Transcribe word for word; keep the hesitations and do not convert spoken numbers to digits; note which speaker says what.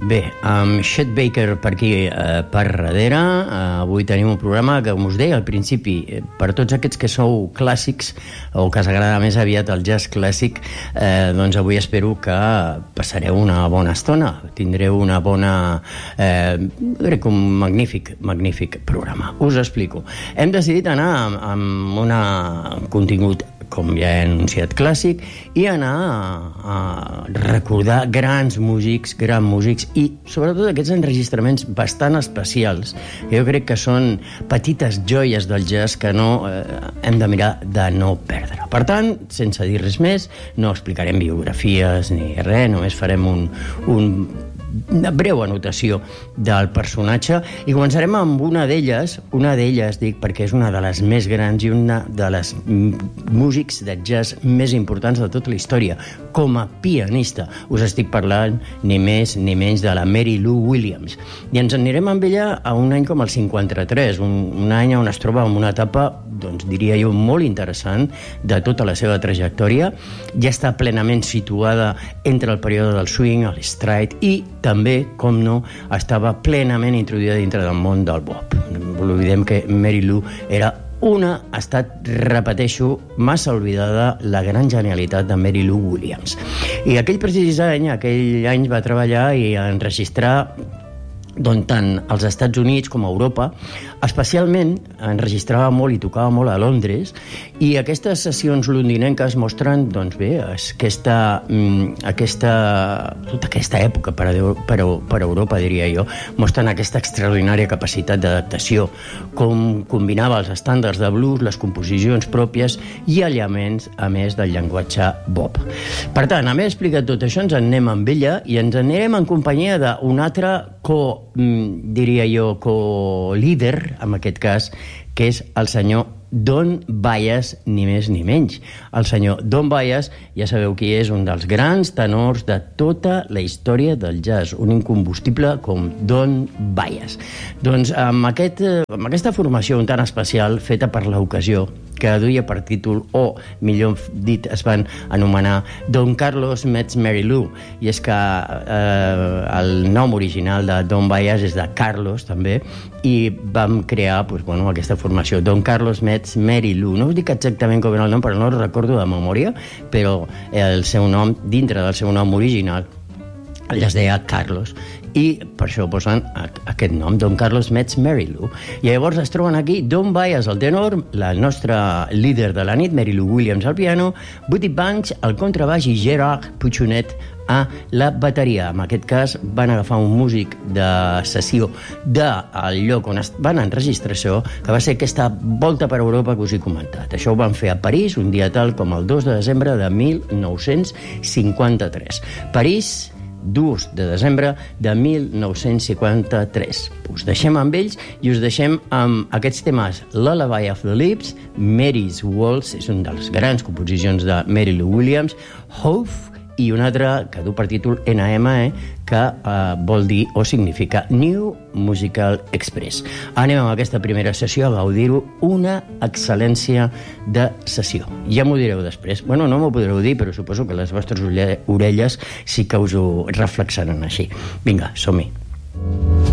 Speaker 1: Bé, amb Chet Baker per aquí, eh, per darrere, eh, avui tenim un programa que, com us deia al principi, eh, per tots aquests que sou clàssics o que us agrada més aviat el jazz clàssic, eh, doncs avui espero que passareu una bona estona, tindreu una bona, eh, crec que un magnífic, magnífic programa. Us explico. Hem decidit anar amb, amb una, un contingut, com ja he anunciat, clàssic, i anar a, a recordar grans músics, grans músics, i sobretot aquests enregistraments bastant especials, que jo crec que són petites joies del jazz que no eh, hem de mirar de no perdre. Per tant, sense dir res més, no explicarem biografies ni res, només farem un, un una breu anotació del personatge i començarem amb una d'elles, una d'elles dic perquè és una de les més grans i una de les músics de jazz més importants de tota la història. Com a pianista us estic parlant ni més ni menys de la Mary Lou Williams, i ens anirem amb ella a un any com el cinquanta-tres, un, un any on es troba en una etapa, doncs diria jo, molt interessant de tota la seva trajectòria. Ja està plenament situada entre el període del swing, el stride, i també, com no, estava plenament introduïda dintre del món del bop. No oblidem que Mary Lou era una, ha estat, repeteixo, massa oblidada, la gran genialitat de Mary Lou Williams. I aquell precís any, aquell any va treballar i enregistrar, doncs tant als Estats Units com a Europa, especialment enregistrava molt i tocava molt a Londres, i aquestes sessions londinenques mostren, doncs bé, aquesta, aquesta, tota aquesta època per, a, per, a, per a Europa, diria jo, mostren aquesta extraordinària capacitat d'adaptació, com combinava els estàndards de blues, les composicions pròpies i elements, a més, del llenguatge bop. Per tant, a més d'explicar tot això, ens en anem amb ella i ens anirem en companyia d'un altre co, diria jo, co-líder, en aquest cas, que és el senyor Don Byas, ni més ni menys. El senyor Don Byas, ja sabeu qui és, un dels grans tenors de tota la història del jazz, un incombustible com Don Byas. Doncs amb, aquest, amb aquesta formació tan especial, feta per l'ocasió, que duia per títol, o millor dit, es van anomenar Don Carlos Meets Mary Lou, i és que eh, el nom original de Don Byas és de Carlos, també, i vam crear doncs, bueno, aquesta formació, Don Carlos Meets Mary Lou. No us dic exactament com era el nom, però no el recordo de memòria, però el seu nom, dintre del seu nom original, es deia Carlos, i per això posen aquest nom, Don Carlos Meets Mary Lou. I llavors es troben aquí Don Byas al tenor, la nostra líder de la nit, Mary Lou Williams al piano, Buddy Banks al contrabaix i Gerard Puchonet a la bateria. En aquest cas van agafar un músic de sessió del lloc on van enregistrar això, que va ser aquesta volta per Europa que us he comentat. Això ho van fer a París un dia tal com el dos de desembre de mil nou-cents cinquanta-tres. París, dos de desembre de mil nou-cents cinquanta-tres. Us deixem amb ells i us deixem amb aquests temes Lullaby of the Lips, Mary's Waltz, és una de les grans composicions de Mary Lou Williams, Hove, i un altre que du per títol N M E, que eh, vol dir o significa New Musical Express. Anem amb aquesta primera sessió a gaudir-ho, una excel·lència de sessió. Ja m'ho direu després. Bueno, no m'ho podreu dir, però suposo que les vostres orelles sí que us ho reflexaran així. Vinga, som-hi.